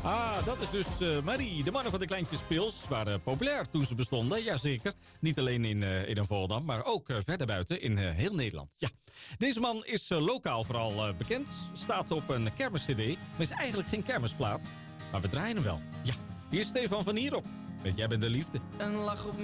Ah, dat is dus Marie. De mannen van de Kleintjes Pils waren populair toen ze bestonden. Jazeker. Niet alleen in Volendam, maar ook verder buiten in heel Nederland. Ja. Deze man is lokaal vooral bekend. Staat op een kermis-cd. Maar is eigenlijk geen kermisplaat. Maar we draaien hem wel. Ja. Hier is Stefan van Hierop. Met Jij bent de liefde. Een lach op